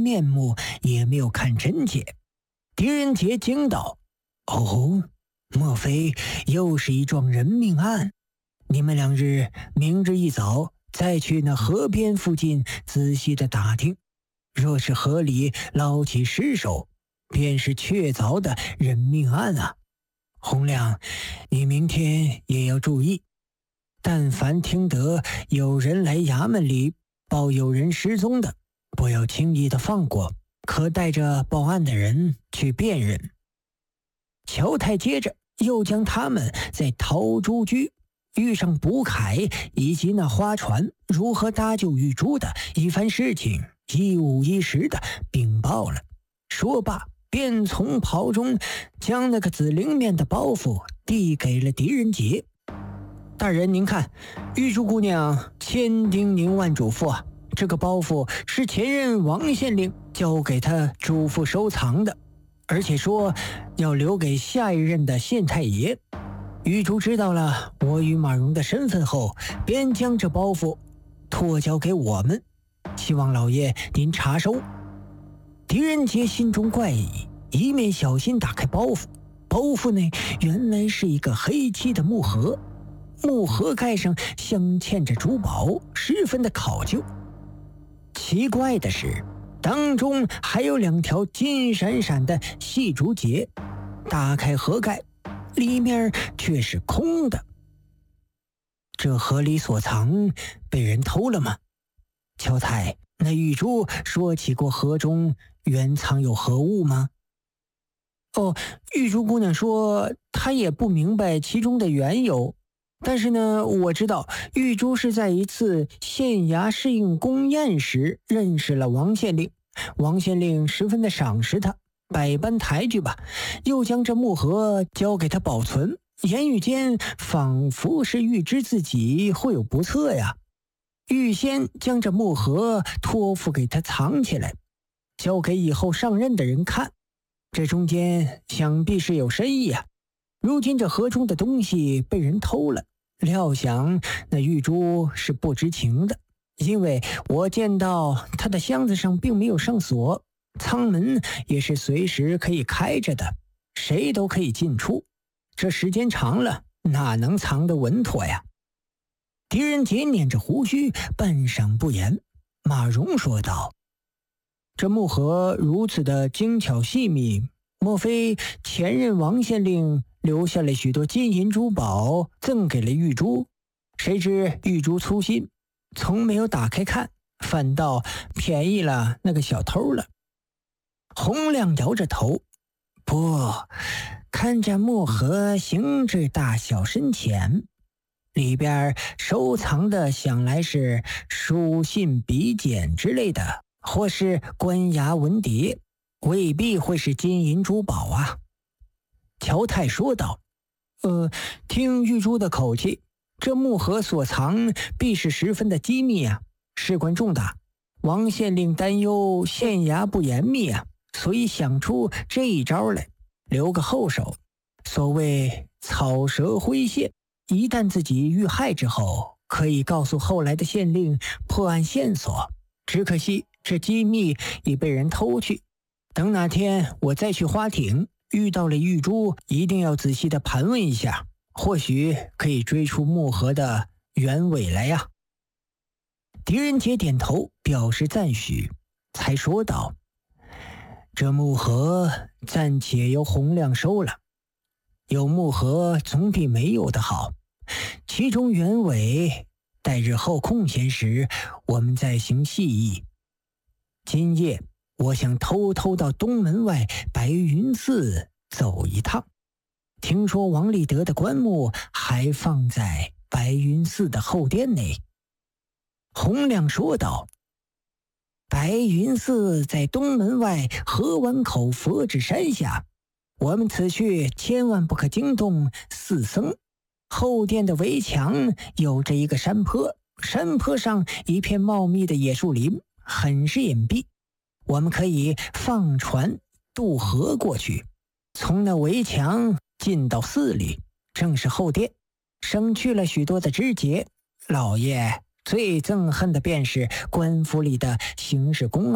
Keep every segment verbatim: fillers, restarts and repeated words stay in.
面目，也没有看真切。狄仁杰惊道：“哦，莫非又是一桩人命案？你们两日明日一早再去那河边附近仔细的打听，若是河里捞起尸首，便是确凿的人命案啊！洪亮，你明天也要注意，但凡听得有人来衙门里报有人失踪的，不要轻易的放过，可带着报案的人去辨认。”乔太接着又将他们在陶朱居遇上卜凯以及那花船如何搭救玉珠的一番事情一五一十的禀报了。说罢便从袍中将那个紫菱面的包袱递给了狄仁杰。大人您看，玉珠姑娘千叮咛万嘱咐啊，这个包袱是前任王县令交给他嘱咐收藏的，而且说要留给下一任的县太爷。玉珠知道了我与马蓉的身份后，便将这包袱托交给我们，希望老爷您查收。狄仁杰心中怪异，一面小心打开包袱，包袱内原来是一个黑漆的木盒，木盒盖上镶嵌着珠宝，十分的考究。奇怪的是，当中还有两条金闪闪的细竹节。打开盒盖，里面却是空的。这盒里所藏被人偷了吗？乔太，那玉珠说起过盒中原藏有何物吗？哦，玉珠姑娘说她也不明白其中的缘由，但是呢，我知道玉珠是在一次县衙试应宫宴时认识了王县令，王县令十分的赏识她，百般抬举吧，又将这木盒交给他保存，言语间仿佛是预知自己会有不测呀，预先将这木盒托付给他藏起来，交给以后上任的人看。这中间想必是有深意啊。如今这盒中的东西被人偷了，料想那玉珠是不知情的，因为我见到他的箱子上并没有上锁，舱门也是随时可以开着的，谁都可以进出。这时间长了，哪能藏得稳妥呀？狄仁杰捻着胡须，半晌不言。马蓉说道：“这木盒如此的精巧细密，莫非前任王县令留下了许多金银珠宝赠给了玉珠？谁知玉珠粗心，从没有打开看，反倒便宜了那个小偷了。”洪亮摇着头：“不，看这木盒形制大小深浅，里边收藏的想来是书信笔简之类的，或是官衙文牒，未必会是金银珠宝啊。”乔太说道：“呃，听玉珠的口气，这木盒所藏必是十分的机密啊，事关重大。王县令担忧县衙不严密啊，所以想出这一招来，留个后手。所谓草蛇灰线，一旦自己遇害之后，可以告诉后来的县令破案线索。只可惜这机密已被人偷去，等哪天我再去花町遇到了玉珠，一定要仔细的盘问一下，或许可以追出木盒的原委来呀。”狄仁杰点头表示赞许，才说道：“这木盒暂且由洪亮收了，有木盒总比没有的好，其中原委待日后空闲时我们再行细议。今夜我想偷偷到东门外白云寺走一趟，听说王立德的棺木还放在白云寺的后殿内。”洪亮说道：“白云寺在东门外河湾口佛指山下，我们此去千万不可惊动寺僧。后殿的围墙有着一个山坡，山坡上一片茂密的野树林，很是隐蔽。我们可以放船渡河过去，从那围墙进到寺里，正是后殿，省去了许多的枝节。老爷最憎恨的便是官府里的刑事公案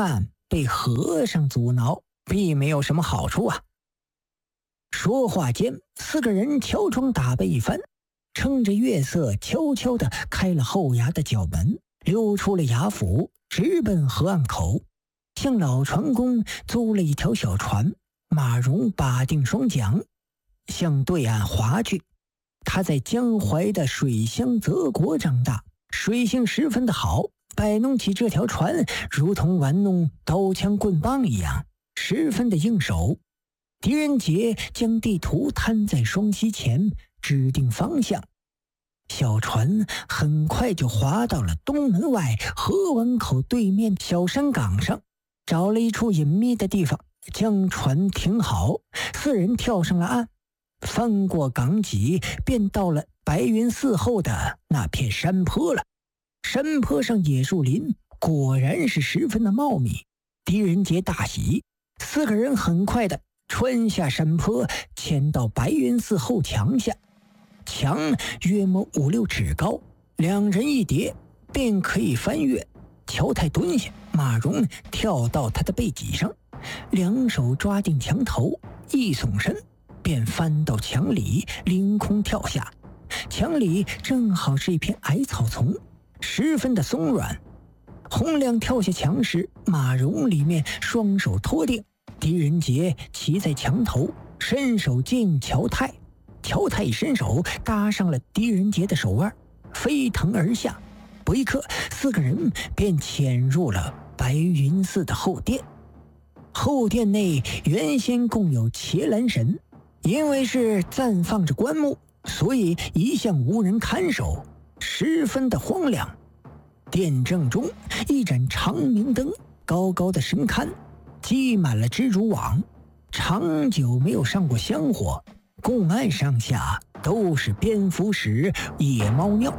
被和尚阻挠，并没有什么好处啊。说话间，四个人乔装打扮一番，趁着月色悄悄地开了后衙的角门，溜出了衙府，直奔河岸口，向老船工租了一条小船。马蓉把定双桨，向对岸划去。他在江淮的水乡泽国长大，水性十分的好，摆弄起这条船如同玩弄刀枪棍棒一样，十分的应手。狄仁杰将地图摊在双膝前，指定方向。小船很快就划到了东门外河湾口对面小山岗上，找了一处隐秘的地方，将船停好，四人跳上了岸，翻过港脊，便到了白云寺后的那片山坡了。山坡上野树林果然是十分的茂密，狄仁杰大喜，四个人很快的穿下山坡，潜到白云寺后墙下。墙约莫五六尺高，两人一叠便可以翻越。乔太蹲下，马蓉跳到他的背脊上，两手抓定墙头，一耸身便翻到墙里，凌空跳下。墙里正好是一片矮草丛，十分的松软。洪亮跳下墙时，马蓉里面双手托定，狄仁杰骑在墙头，伸手接应乔太。乔太一伸手搭上了狄仁杰的手腕，飞腾而下。不一刻，四个人便潜入了白云寺的后殿。后殿内原先共有伽蓝神，因为是暂放着棺木，所以一向无人看守，十分的荒凉。殿正中一盏长明灯高高的升看，积满了蜘蛛网，长久没有上过香火，供案上下都是蝙蝠屎、野猫尿。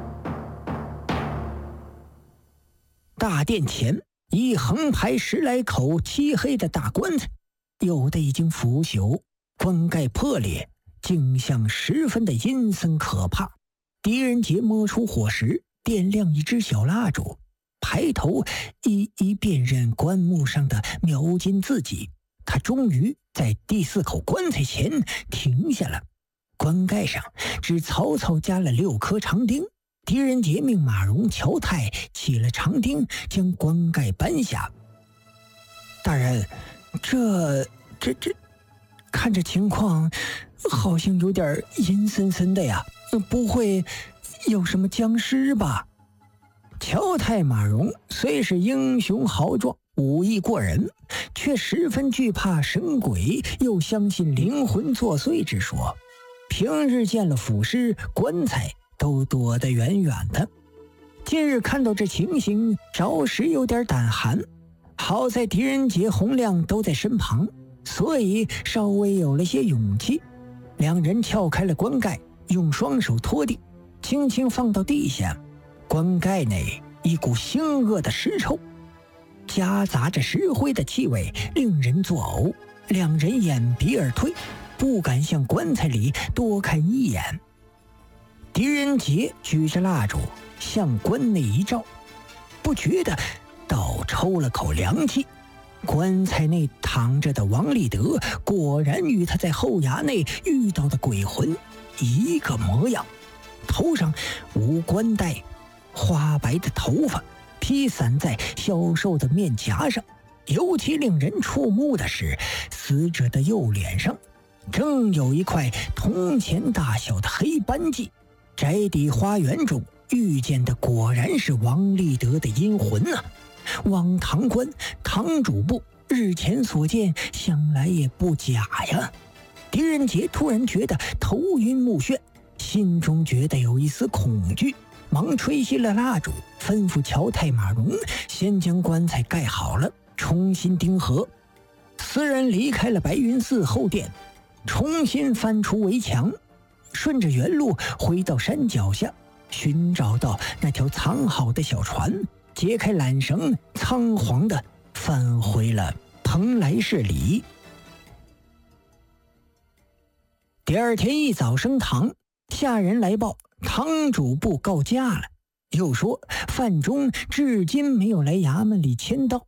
大殿前一横排十来口漆黑的大棺材，有的已经腐朽，棺盖破裂，景象十分的阴森可怕。狄仁杰摸出火石，点亮一支小蜡烛，抬头一一辨认棺木上的描金字迹。他终于在第四口棺材前停下了，棺盖上只草草加了六颗长钉。狄仁杰命马蓉、乔太起了长钉，将棺盖搬下。大人，这这这，看这情况，好像有点阴森森的呀，不会有什么僵尸吧？乔太、马蓉虽是英雄豪壮，武艺过人，却十分惧怕神鬼，又相信灵魂作祟之说。平日见了腐尸、棺材都躲得远远的，今日看到这情形，着实有点胆寒。好在狄仁杰、洪亮都在身旁，所以稍微有了些勇气。两人撬开了棺盖，用双手托定，轻轻放到地下。棺盖内一股腥恶的尸臭，夹杂着石灰的气味，令人作呕。两人掩鼻而退，不敢向棺材里多看一眼。狄仁杰举着蜡烛向棺内一照，不觉得倒抽了口凉气。棺材内躺着的王立德果然与他在后衙内遇到的鬼魂一个模样，头上无冠带，花白的头发披散在消瘦的面颊上。尤其令人触目的是，死者的右脸上正有一块铜钱大小的黑斑迹。宅邸花园中遇见的果然是王立德的阴魂啊！王堂官、堂主簿日前所见，想来也不假呀。狄仁杰突然觉得头晕目眩，心中觉得有一丝恐惧，忙吹熄了蜡烛，吩咐乔太、马蓉先将棺材盖好了，重新钉合。四人离开了白云寺后殿，重新翻出围墙，顺着原路回到山脚下，寻找到那条藏好的小船，解开缆绳，仓皇地返回了蓬莱市里。第二天一早升堂，下人来报堂主簿告假了，又说范中至今没有来衙门里签到。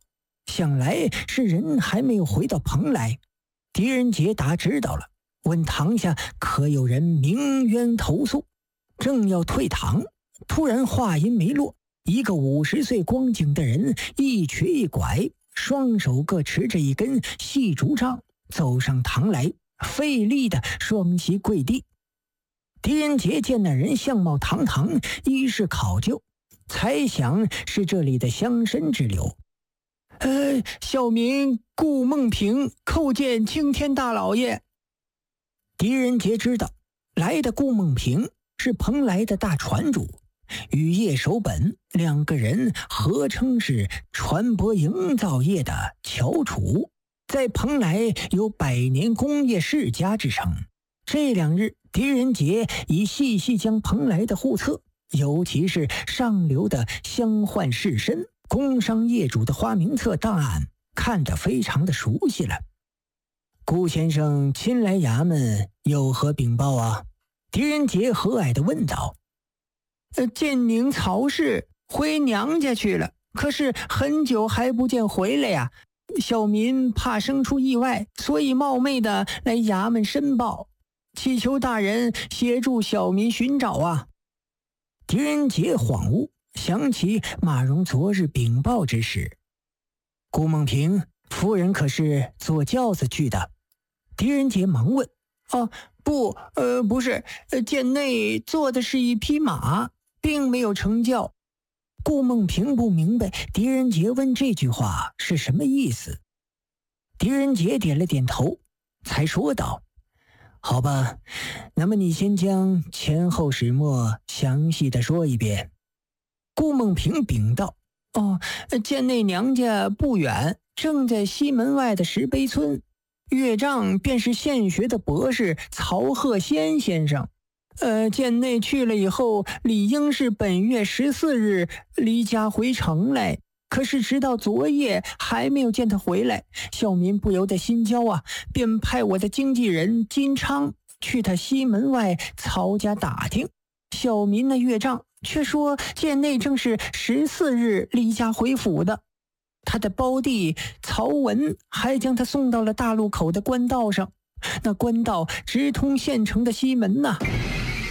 想来是人还没有回到蓬莱。狄仁杰答知道了，问堂下可有人鸣冤投诉。正要退堂，突然话音没落，一个五十岁光景的人一瘸一拐，双手各持着一根细竹杖，走上堂来，费力的双膝跪地。狄仁杰见那人相貌堂堂，衣饰考究，猜想是这里的乡绅之流。呃，小民顾梦平叩见青天大老爷。狄仁杰知道来的顾梦平是蓬莱的大船主，与叶守本两个人合称是船舶营造业的翘楚，在蓬莱有百年工业世家之称。这两日狄仁杰已细细将蓬莱的户册，尤其是上流的乡宦士绅、工商业主的花名册档案看得非常的熟悉了。顾先生亲来衙门有何禀报啊？狄仁杰和蔼地问道。呃，建宁曹氏回娘家去了，可是很久还不见回来呀、啊。小民怕生出意外，所以冒昧的来衙门申报，祈求大人协助小民寻找啊。狄仁杰恍悟，想起马蓉昨日禀报之事。顾梦平夫人可是坐轿子去的？狄仁杰忙问。哦，不，呃，不是，呃，殿内坐的是一匹马，并没有乘轿。顾梦平不明白狄仁杰问这句话是什么意思。狄仁杰点了点头，才说道：好吧，那么你先将前后始末详细的说一遍。顾梦平禀道：哦，殿内娘家不远，正在西门外的石碑村，岳丈便是现学的博士曹鹤仙先生。呃，殿内去了以后，理应是本月十四日离家回城来，可是直到昨夜还没有见他回来，小民不由得心焦啊，便派我的经纪人金昌去他西门外曹家打听。小民的岳丈却说殿内正是十四日离家回府的，他的胞弟曹文还将他送到了大路口的官道上，那官道直通县城的西门呐、啊。